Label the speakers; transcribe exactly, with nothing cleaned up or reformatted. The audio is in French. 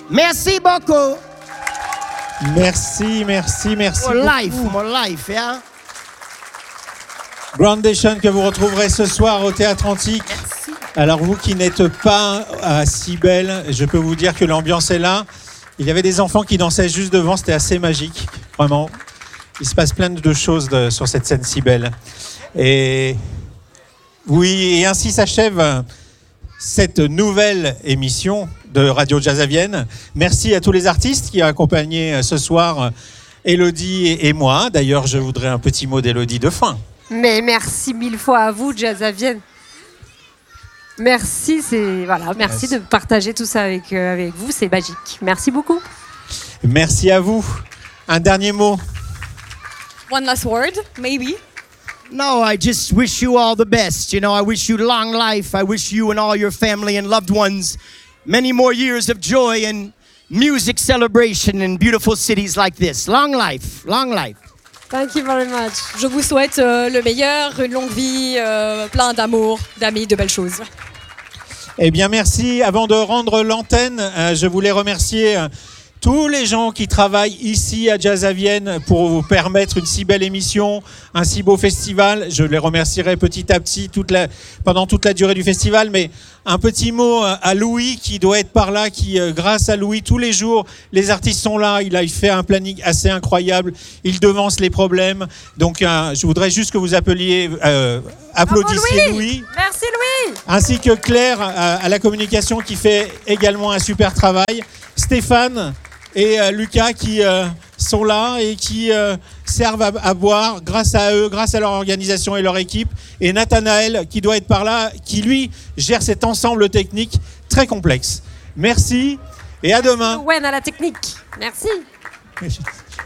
Speaker 1: Merci beaucoup.
Speaker 2: Merci, merci, merci.
Speaker 1: More
Speaker 2: beaucoup.
Speaker 1: life, more life, yeah.
Speaker 2: Groundation que vous retrouverez ce soir au Théâtre Antique.
Speaker 1: Merci.
Speaker 2: Alors vous qui n'êtes pas à Cybèle, je peux vous dire que l'ambiance est là. Il y avait des enfants qui dansaient juste devant, c'était assez magique, vraiment. Il se passe plein de choses de, sur cette scène Cybèle. Et oui, et ainsi s'achève cette nouvelle émission de Radio Jazz à Vienne. Merci à tous les artistes qui ont accompagné ce soir Élodie et moi. D'ailleurs, je voudrais un petit mot d'Élodie de fin.
Speaker 3: Mais merci mille fois à vous, Jazz à Vienne. Merci, c'est voilà, merci, merci de partager tout ça avec, euh, avec vous, c'est magique. Merci beaucoup.
Speaker 2: Merci à vous. Un dernier mot.
Speaker 4: One last word, maybe.
Speaker 1: No, I just wish you all the best. You know, I wish you long life. I wish you and all your family and loved ones many more years of joy and music celebration in beautiful cities like this. Long life, long life.
Speaker 3: Thank you very much.
Speaker 4: Je vous souhaite euh, le meilleur, une longue vie, euh, plein d'amour, d'amis, de belles choses.
Speaker 2: Eh bien, merci. Avant de rendre l'antenne, euh, je voulais remercier euh, tous les gens qui travaillent ici à Jazz à Vienne pour vous permettre une si belle émission, un si beau festival. Je les remercierai petit à petit toute la, pendant toute la durée du festival. Mais un petit mot à Louis qui doit être par là, qui, grâce à Louis, tous les jours, les artistes sont là. Il a fait un planning assez incroyable. Il devance les problèmes. Donc, euh, je voudrais juste que vous appeliez, euh, applaudissiez
Speaker 3: Louis.
Speaker 2: Louis.
Speaker 3: Merci Louis.
Speaker 2: Ainsi que Claire à, à la communication qui fait également un super travail. Stéphane et euh, Lucas qui euh, sont là et qui euh, servent à, à boire grâce à eux, grâce à leur organisation et leur équipe. Et Nathanaël qui doit être par là, qui lui gère cet ensemble technique très complexe. Merci et à demain.
Speaker 3: Wen à la technique. Merci.